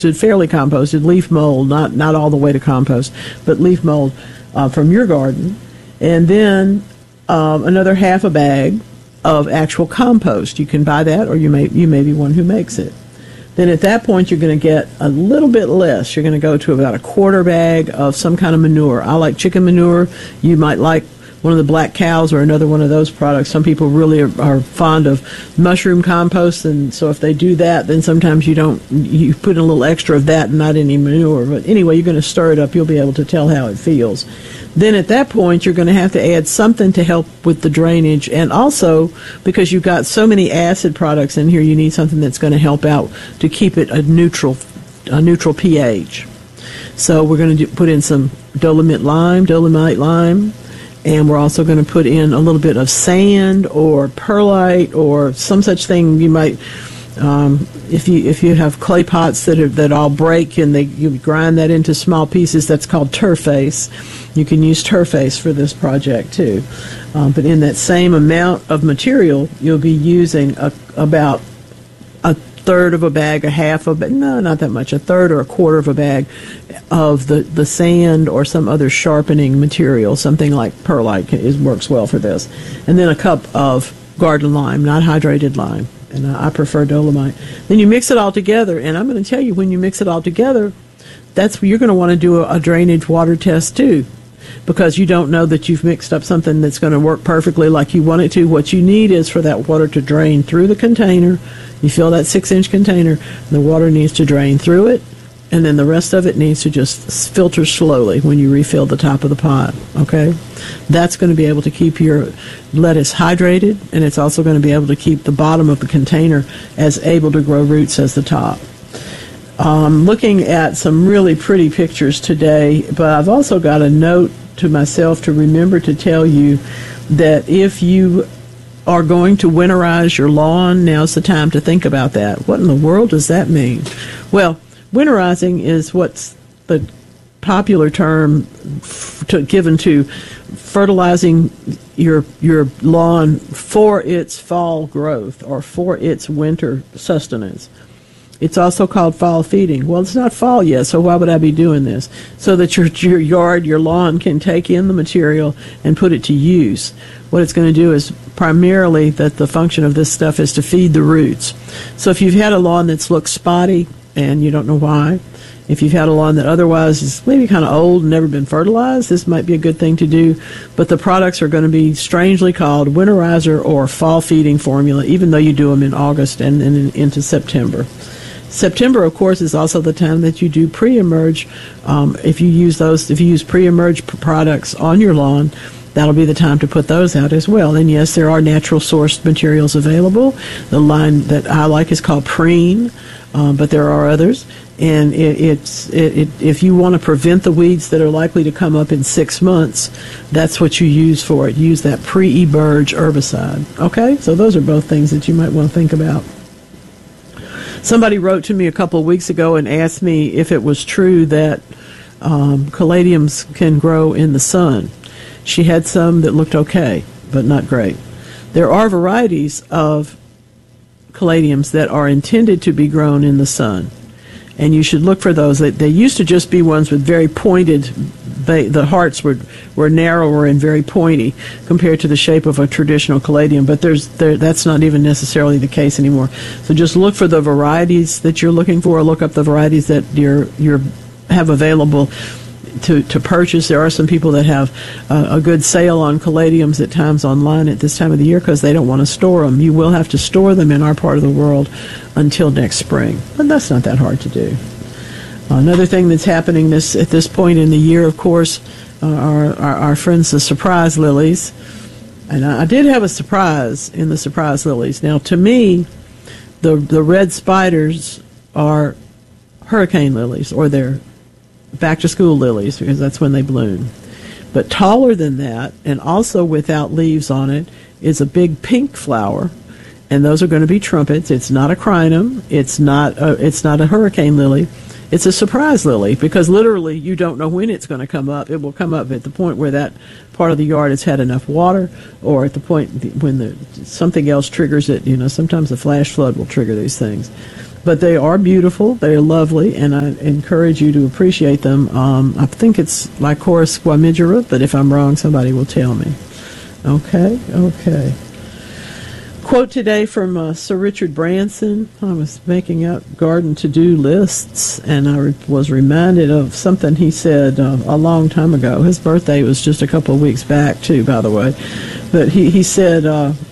fairly composted, leaf mold, not all the way to compost, but leaf mold from your garden, and then another half a bag of actual compost. You can buy that, or you may be one who makes it. Then at that point, you're going to get a little bit less. You're going to go to about a quarter bag of some kind of manure. I like chicken manure. You might like one of the black cows or another one of those products. Some people really are fond of mushroom compost, and so if they do that, then sometimes you put in a little extra of that and not any manure. But anyway, you're going to stir it up. You'll be able to tell how it feels. Then at that point, you're going to have to add something to help with the drainage, and also because you've got so many acid products in here, you need something that's going to help out to keep it a neutral pH. So we're going to put in some dolomite lime, and we're also going to put in a little bit of sand or perlite or some such thing. You might, if you have clay pots that all break and you grind that into small pieces, that's called turface. You can use turface for this project too. But in that same amount of material, you'll be using about a third of a bag, a third or a quarter of a bag of the sand or some other sharpening material, something like perlite works well for this. And then a cup of garden lime, not hydrated lime, and I prefer dolomite. Then you mix it all together, and I'm going to tell you, when you mix it all together, that's where you're going to want to do a drainage water test too, because you don't know that you've mixed up something that's going to work perfectly like you want it to. What you need is for that water to drain through the container. You fill that 6-inch container, and the water needs to drain through it, and then the rest of it needs to just filter slowly when you refill the top of the pot, okay? That's going to be able to keep your lettuce hydrated, and it's also going to be able to keep the bottom of the container as able to grow roots as the top. Looking at some really pretty pictures today, but I've also got a note to myself to remember to tell you that if you are going to winterize your lawn, now's the time to think about that. What in the world does that mean? Well, winterizing is what's the popular term given to fertilizing your lawn for its fall growth or for its winter sustenance. It's also called fall feeding. Well, it's not fall yet, so why would I be doing this? So that your yard, your lawn can take in the material and put it to use. What it's going to do is primarily that the function of this stuff is to feed the roots. So if you've had a lawn that's looked spotty and you don't know why, if you've had a lawn that otherwise is maybe kind of old and never been fertilized, this might be a good thing to do. But the products are going to be strangely called Winterizer or Fall Feeding Formula, even though you do them in August and into September. September, of course, is also the time that you do pre-emerge. If you use pre-emerge products on your lawn, that'll be the time to put those out as well. And yes, there are natural sourced materials available. The line that I like is called Preen, but there are others. And if you want to prevent the weeds that are likely to come up in 6 months, that's what you use for it. Use that pre-emerge herbicide. Okay, so those are both things that you might want to think about. Somebody wrote to me a couple of weeks ago and asked me if it was true that caladiums can grow in the sun. She had some that looked okay, but not great. There are varieties of caladiums that are intended to be grown in the sun, and you should look for those. They used to just be ones with very pointed, the hearts were narrower and very pointy compared to the shape of a traditional caladium, but that's not even necessarily the case anymore. So just look for the varieties that you're looking for. Look up the varieties that you have available to purchase. There are some people that have a good sale on caladiums at times online at this time of the year because they don't want to store them. You will have to store them in our part of the world until next spring, but that's not that hard to do. Another thing that's happening at this point in the year, of course, are our friends the surprise lilies. And I did have a surprise in the surprise lilies. Now, to me, the red spiders are hurricane lilies, or they're back-to-school lilies, because that's when they bloom. But taller than that, and also without leaves on it, is a big pink flower, and those are going to be trumpets. It's not a crinum. It's not a hurricane lily. It's a surprise lily, because literally you don't know when it's going to come up. It will come up at the point where that part of the yard has had enough water, or at the point when something else triggers it. Sometimes the flash flood will trigger these things. But they are beautiful, they are lovely, and I encourage you to appreciate them. I think it's Lycora squamigera, but if I'm wrong, somebody will tell me. Okay. Quote today from Sir Richard Branson. I was making up garden to-do lists, and I was reminded of something he said a long time ago. His birthday was just a couple of weeks back, too, by the way. But he said,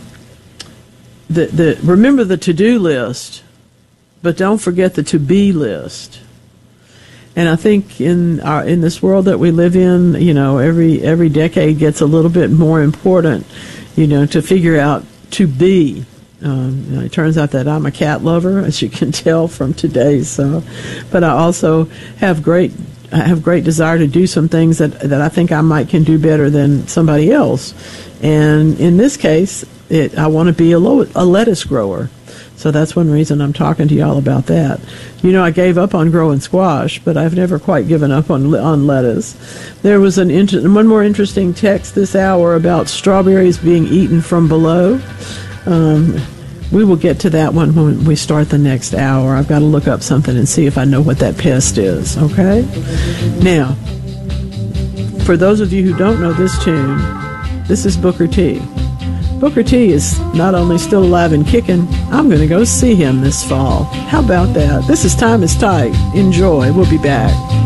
remember the to-do list, but don't forget the to-be list. And I think in this world that we live in, every decade gets a little bit more important, to figure out to be. It turns out that I'm a cat lover, as you can tell from today's. But I also have great desire to do some things that I think I can do better than somebody else. And in this case, I want to be a lettuce grower. So that's one reason I'm talking to y'all about that. I gave up on growing squash, but I've never quite given up on lettuce. There was one more interesting text this hour about strawberries being eaten from below. We will get to that one when we start the next hour. I've got to look up something and see if I know what that pest is, okay? Now, for those of you who don't know this tune, this is Booker T. Booker T is not only still alive and kicking, I'm going to go see him this fall. How about that? This is Time is Tight. Enjoy. We'll be back.